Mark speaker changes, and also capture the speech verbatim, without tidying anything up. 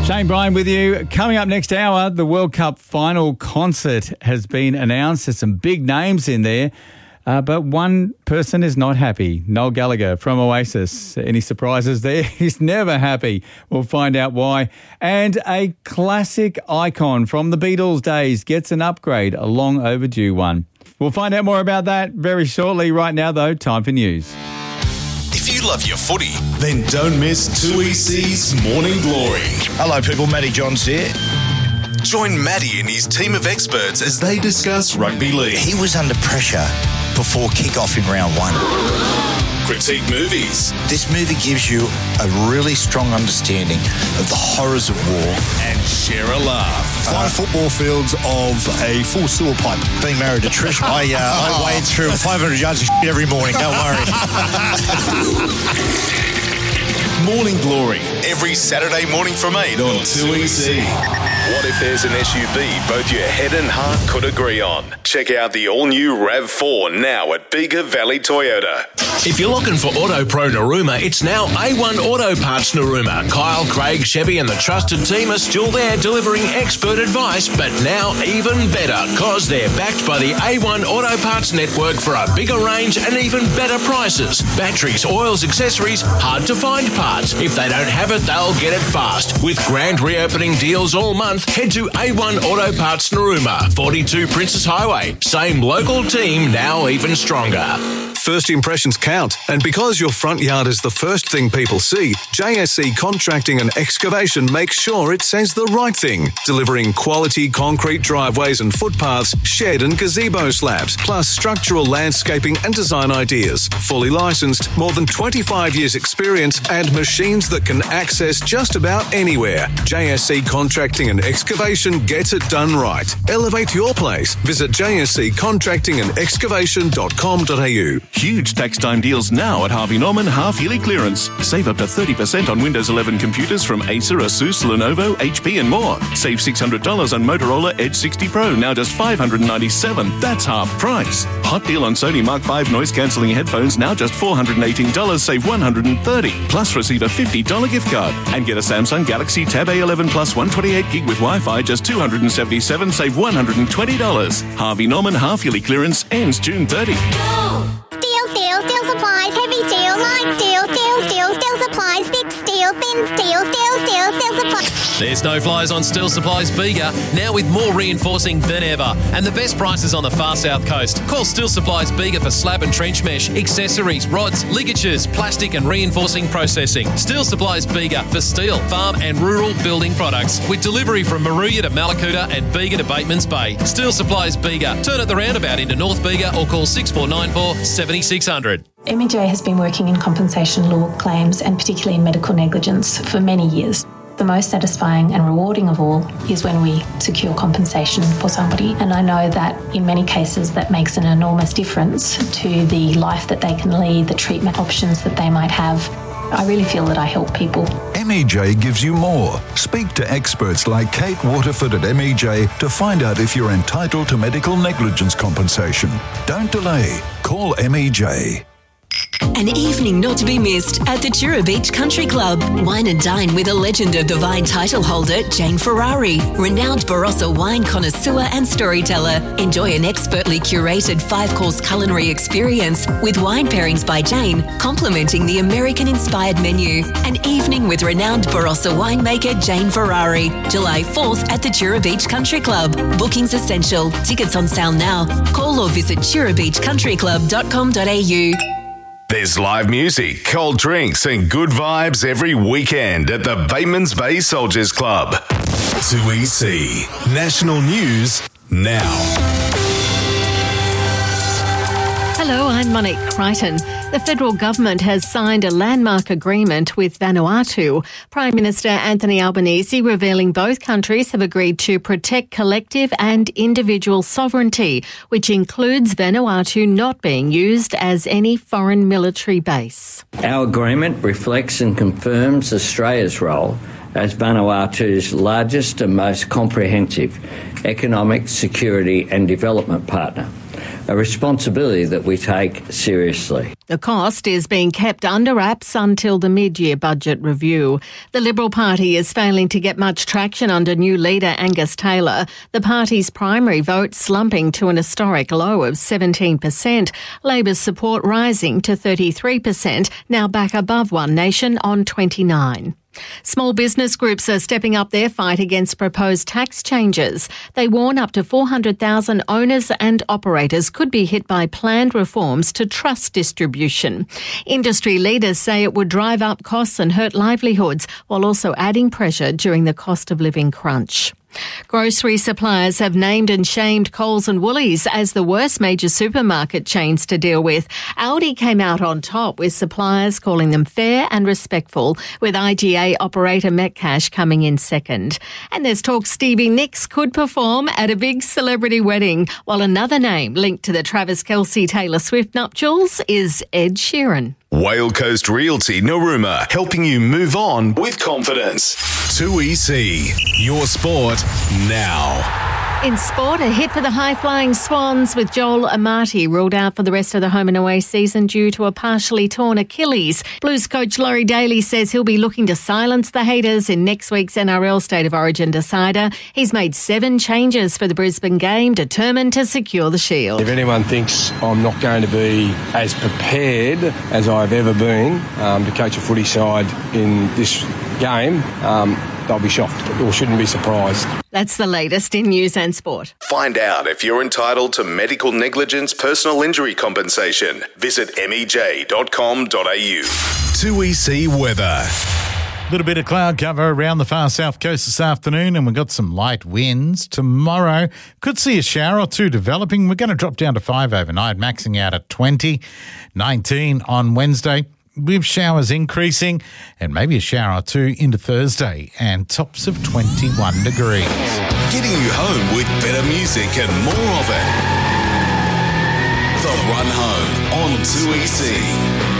Speaker 1: Shane Bryan with you. Coming up next hour, the World Cup final concert has been announced. There's some big names in there, uh, but one person is not happy. Noel Gallagher from Oasis. Any surprises there? He's never happy. We'll find out why. And a classic icon from the Beatles days gets an upgrade, a long overdue one. We'll find out more about that very shortly. Right now, though, time for news.
Speaker 2: If you love your footy, then don't miss two E C's Morning Glory.
Speaker 3: Hello, people. Matty Johns here.
Speaker 2: Join Matty and his team of experts as they discuss rugby league.
Speaker 3: He was under pressure before kick-off in round one.
Speaker 2: Critique movies.
Speaker 3: This movie gives you a really strong understanding of the horrors of war.
Speaker 2: And share a laugh.
Speaker 4: Five football fields of a full sewer pipe.
Speaker 3: Being married to Trish, I, uh, I wade through five hundred yards of shit every morning. Don't worry.
Speaker 2: Morning Glory, every Saturday morning from eight on two E C. What if there's an S U V both your head and heart could agree on? Check out the all-new RAV four now at Bega Valley Toyota.
Speaker 5: If you're looking for Auto Pro Narooma, it's now A one Auto Parts Narooma. Kyle, Craig, Chevy and the trusted team are still there delivering expert advice, but now even better because they're backed by the A one Auto Parts network for a bigger range and even better prices. Batteries, oils, accessories, hard to find parts. If they don't have it, they'll get it fast. With grand reopening deals all month, head to A one Auto Parts Narooma, forty-two Princess Highway. Same local team, now even stronger.
Speaker 6: First impressions count, and because your front yard is the first thing people see, J S C Contracting and Excavation makes sure it says the right thing, delivering quality concrete driveways and footpaths, shed and gazebo slabs, plus structural landscaping and design ideas. Fully licensed, more than twenty-five years experience, and machines that can access just about anywhere. J S C Contracting and Excavation gets it done right. Elevate your place. Visit j s c contracting and excavation dot com dot a u.
Speaker 7: Huge tax time deals now at Harvey Norman half-yearly clearance. Save up to thirty percent on Windows eleven computers from Acer, Asus, Lenovo, H P and more. Save six hundred dollars on Motorola Edge sixty Pro, now just five hundred ninety-seven dollars. That's half price. Hot deal on Sony Mark five noise-cancelling headphones, now just four hundred eighteen dollars, save one hundred thirty dollars. Plus receive a fifty dollars gift card. And get a Samsung Galaxy Tab A eleven Plus one twenty-eight gig with Wi-Fi, just two hundred seventy-seven dollars, save one hundred twenty dollars. Harvey Norman half-yearly clearance ends June thirtieth.
Speaker 8: Steel, steel, steel supplies, heavy steel, light steel, steel, steel, steel supplies, thick steel, thin steel, steel, steel, steel supplies.
Speaker 9: There's no flies on Steel Supplies Bega, now with more reinforcing than ever. And the best prices on the far south coast. Call Steel Supplies Bega for slab and trench mesh, accessories, rods, ligatures, plastic and reinforcing processing. Steel Supplies Bega for steel, farm and rural building products. With delivery from Maruya to Malakuta and Bega to Bateman's Bay. Steel Supplies Bega. Turn at the roundabout into North Bega or call six four nine four, seven six zero zero.
Speaker 10: M E J has been working in compensation law claims and particularly in medical negligence for many years. The most satisfying and rewarding of all is when we secure compensation for somebody. And I know that in many cases that makes an enormous difference to the life that they can lead, the treatment options that they might have. I really feel that I help people.
Speaker 11: M E J gives you more. Speak to experts like Kate Waterford at M E J to find out if you're entitled to medical negligence compensation. Don't delay. Call M E J.
Speaker 12: An evening not to be missed at the Tura Beach Country Club. Wine and dine with a legend of the vine title holder, Jane Ferrari, renowned Barossa wine connoisseur and storyteller. Enjoy an expertly curated five-course culinary experience with wine pairings by Jane, complementing the American-inspired menu. An evening with renowned Barossa winemaker Jane Ferrari. July fourth at the Tura Beach Country Club. Bookings essential. Tickets on sale now. Call or visit tura beach country club dot com dot a u.
Speaker 2: There's live music, cold drinks and good vibes every weekend at the Bateman's Bay Soldiers Club. two E C National News now.
Speaker 13: Hello, I'm Monique Crichton. The federal government has signed a landmark agreement with Vanuatu. Prime Minister Anthony Albanese revealing both countries have agreed to protect collective and individual sovereignty, which includes Vanuatu not being used as any foreign military base.
Speaker 14: Our agreement reflects and confirms Australia's role as Vanuatu's largest and most comprehensive economic, security and development partner. a responsibility that we take seriously.
Speaker 13: The cost is being kept under wraps until the mid-year budget review. The Liberal Party is failing to get much traction under new leader Angus Taylor. The party's primary vote slumping to an historic low of seventeen percent. Labor's support rising to thirty-three percent, now back above One Nation on twenty-nine. Small business groups are stepping up their fight against proposed tax changes. They warn up to four hundred thousand owners and operators could be hit by planned reforms to trust distribution. Industry leaders say it would drive up costs and hurt livelihoods, while also adding pressure during the cost of living crunch. Grocery suppliers have named and shamed Coles and Woolies as the worst major supermarket chains to deal with. Aldi came out on top, with suppliers calling them fair and respectful, with I G A operator Metcash coming in second. And there's talk Stevie Nicks could perform at a big celebrity wedding, while another name linked to the Travis Kelce Taylor Swift nuptials is Ed Sheeran.
Speaker 2: Whale Coast Realty Narooma, helping you move on with confidence. two E C, your sport now.
Speaker 13: In sport, a hit for the high-flying Swans, with Joel Amati ruled out for the rest of the home and away season due to a partially torn Achilles. Blues coach Laurie Daly says he'll be looking to silence the haters in next week's N R L State of Origin decider. He's made seven changes for the Brisbane game, determined to secure the Shield.
Speaker 15: If anyone thinks I'm not going to be as prepared as I've ever been um, to coach a footy side in this game, um, they'll be shocked or shouldn't be surprised.
Speaker 13: That's the latest in news and sport.
Speaker 2: Find out if you're entitled to medical negligence personal injury compensation. Visit m e j dot com dot a u. two E C weather.
Speaker 1: A little bit of cloud cover around the far south coast this afternoon, and we've got some light winds. Tomorrow, could see a shower or two developing. We're going to drop down to five overnight, maxing out at twenty, nineteen on Wednesday, with showers increasing and maybe a shower or two into Thursday, and tops of twenty-one degrees.
Speaker 2: Getting you home with better music and more of it. The Run Home on two E C.